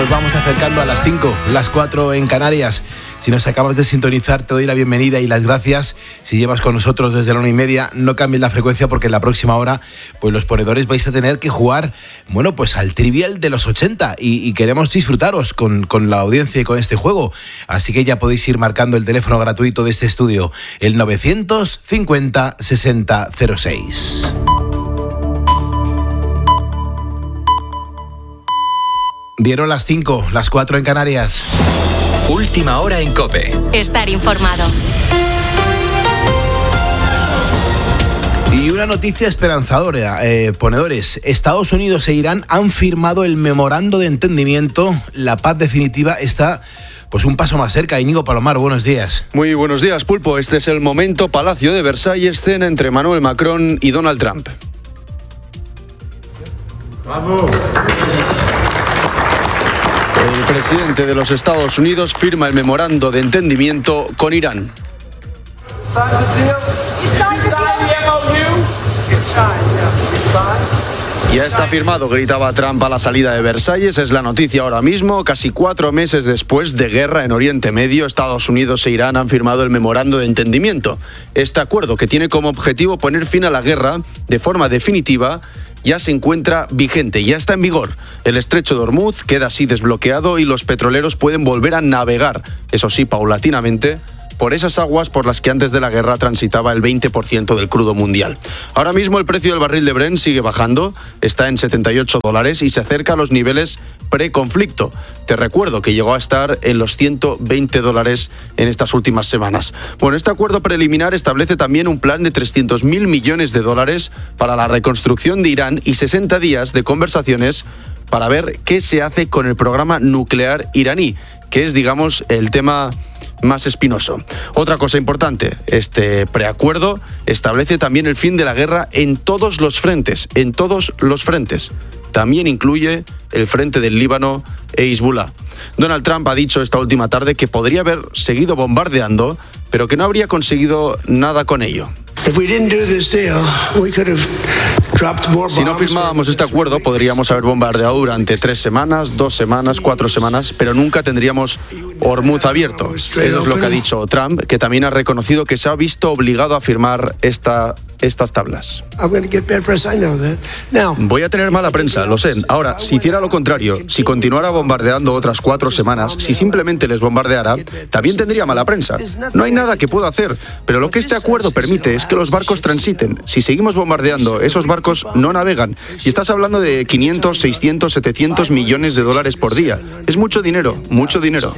nos vamos acercando a las 5, las 4 en Canarias. Si nos acabas de sintonizar, te doy la bienvenida y las gracias. Si llevas con nosotros desde la 1:30, no cambies la frecuencia porque en la próxima hora, pues los ponedores vais a tener que jugar, bueno, pues al trivial de los 80 y queremos disfrutaros con la audiencia y con este juego. Así que ya podéis ir marcando el teléfono gratuito de este estudio, el 950 60 06. Dieron las 5, las 4 en Canarias. Última hora en COPE. Estar informado. Y una noticia esperanzadora, ponedores. Estados Unidos e Irán han firmado el memorando de entendimiento. La paz definitiva está pues un paso más cerca. Íñigo Palomar, buenos días. Muy buenos días, Pulpo. Este es el momento Palacio de Versalles, cena entre Emmanuel Macron y Donald Trump. ¡Vamos! El presidente de los Estados Unidos firma el memorando de entendimiento con Irán. Ya está firmado, gritaba Trump a la salida de Versalles. Es la noticia ahora mismo. Casi 4 meses después de guerra en Oriente Medio, Estados Unidos e Irán han firmado el memorando de entendimiento. Este acuerdo, que tiene como objetivo poner fin a la guerra de forma definitiva, ya se encuentra vigente, ya está en vigor. El estrecho de Hormuz queda así desbloqueado y los petroleros pueden volver a navegar, eso sí, paulatinamente, por esas aguas por las que antes de la guerra transitaba el 20% del crudo mundial. Ahora mismo el precio del barril de Brent sigue bajando, está en $78 y se acerca a los niveles preconflicto. Te recuerdo que llegó a estar en los $120 en estas últimas semanas. Bueno, este acuerdo preliminar establece también un plan de $300.000 millones para la reconstrucción de Irán y 60 días de conversaciones para ver qué se hace con el programa nuclear iraní, que es, digamos, el tema más espinoso. Otra cosa importante, este preacuerdo establece también el fin de la guerra en todos los frentes, También incluye el frente del Líbano e Hezbollah. Donald Trump ha dicho esta última tarde que podría haber seguido bombardeando, pero que no habría conseguido nada con ello. Si no firmábamos este acuerdo, podríamos haber bombardeado durante 3 semanas, 2 semanas, 4 semanas, pero nunca tendríamos Hormuz abierto. Eso es lo que ha dicho Trump, que también ha reconocido que se ha visto obligado a firmar estas tablas. Voy a tener mala prensa, lo sé. Ahora, si hiciera lo contrario, si continuara bombardeando otras 4 semanas, si simplemente les bombardeara, también tendría mala prensa. No hay nada que pueda hacer, pero lo que este acuerdo permite es que los barcos transiten. Si seguimos bombardeando, esos barcos no navegan. Y estás hablando de 500, 600, 700 millones de dólares por día. Es mucho dinero, mucho dinero.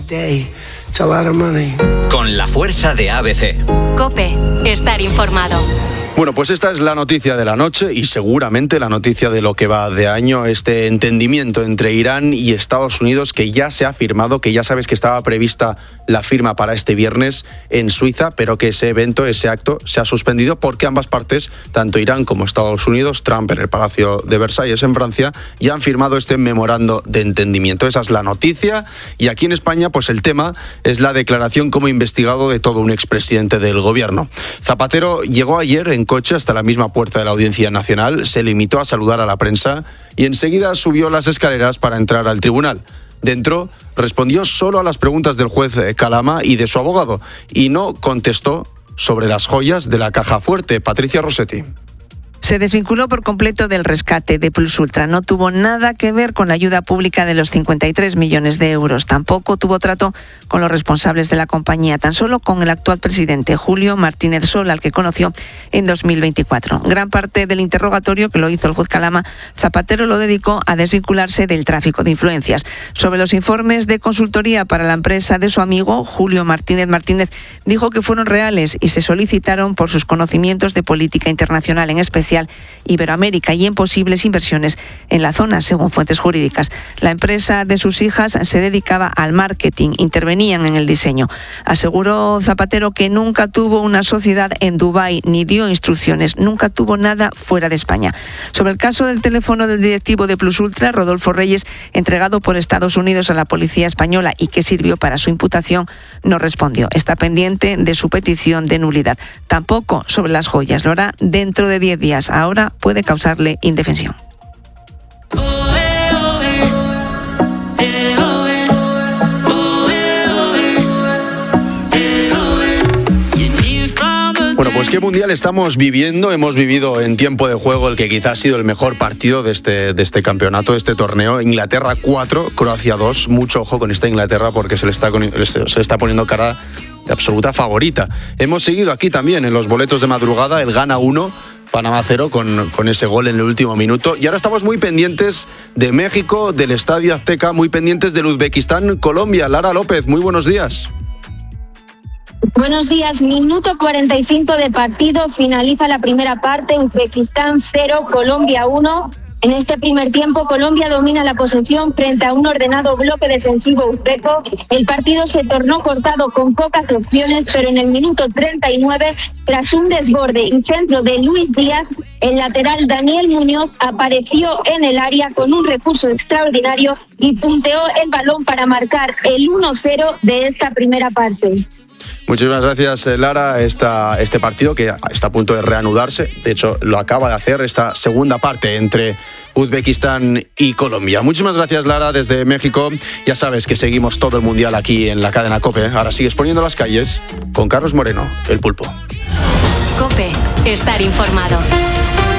Con la fuerza de ABC. COPE. Estar informado. Bueno, pues esta es la noticia de la noche y seguramente la noticia de lo que va de año, este entendimiento entre Irán y Estados Unidos que ya se ha firmado, que ya sabes que estaba prevista la firma para este viernes en Suiza, pero que ese evento, ese acto, se ha suspendido porque ambas partes, tanto Irán como Estados Unidos, Trump en el Palacio de Versalles en Francia, ya han firmado este memorando de entendimiento. Esa es la noticia y aquí en España, pues el tema es la declaración como investigado de todo un expresidente del gobierno. Zapatero llegó ayer en coche hasta la misma puerta de la Audiencia Nacional, se limitó a saludar a la prensa y enseguida subió las escaleras para entrar al tribunal. Dentro respondió solo a las preguntas del juez Calama y de su abogado y no contestó sobre las joyas de la caja fuerte. Patricia Rossetti. Se desvinculó por completo del rescate de Plus Ultra. No tuvo nada que ver con la ayuda pública de los 53 millones de euros. Tampoco tuvo trato con los responsables de la compañía, tan solo con el actual presidente, Julio Martínez Sol, al que conoció en 2024. Gran parte del interrogatorio, que lo hizo el juez Calama, Zapatero lo dedicó a desvincularse del tráfico de influencias. Sobre los informes de consultoría para la empresa de su amigo, Julio Martínez, dijo que fueron reales y se solicitaron por sus conocimientos de política internacional, en especial Iberoamérica, y en posibles inversiones en la zona, según fuentes jurídicas. La empresa de sus hijas se dedicaba al marketing, intervenían en el diseño. Aseguró Zapatero que nunca tuvo una sociedad en Dubái ni dio instrucciones, nunca tuvo nada fuera de España. Sobre el caso del teléfono del directivo de Plus Ultra, Rodolfo Reyes, entregado por Estados Unidos a la policía española y que sirvió para su imputación, no respondió. Está pendiente de su petición de nulidad. Tampoco sobre las joyas, lo hará dentro de 10 días. Ahora puede causarle indefensión. Pues qué mundial estamos viviendo. Hemos vivido en tiempo de juego el que quizás ha sido el mejor partido de este campeonato, de este torneo. Inglaterra 4, Croacia 2. Mucho ojo con esta Inglaterra porque se le está poniendo cara de absoluta favorita. Hemos seguido aquí también en los boletos de madrugada el Ghana 1, Panamá 0 con ese gol en el último minuto. Y ahora estamos muy pendientes de México, del Estadio Azteca, muy pendientes del Uzbekistán, Colombia. Lara López, muy buenos días. Buenos días, minuto 45 de partido, finaliza la primera parte, Uzbekistán 0, Colombia 1. En este primer tiempo, Colombia domina la posesión frente a un ordenado bloque defensivo uzbeco. El partido se tornó cortado con pocas opciones, pero en el minuto 39, tras un desborde y centro de Luis Díaz, el lateral Daniel Muñoz apareció en el área con un recurso extraordinario y punteó el balón para marcar el 1-0 de esta primera parte. Muchísimas gracias, Lara. Este partido que está a punto de reanudarse, de hecho lo acaba de hacer esta segunda parte entre Uzbekistán y Colombia. Muchísimas gracias, Lara, desde México. Ya sabes que seguimos todo el mundial aquí en la cadena COPE. Ahora sigues poniendo las calles con Carlos Moreno, el Pulpo. COPE, estar informado.